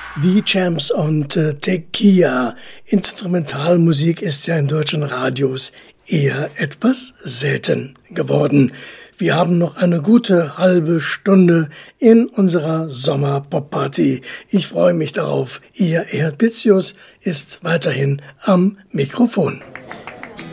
Die Champs und Tequila. Instrumentalmusik ist ja in deutschen Radios eher etwas selten geworden. Wir haben noch eine gute halbe Stunde in unserer Sommer-Pop-Party. Ich freue mich darauf. Ihr Erhard Bitzius ist weiterhin am Mikrofon.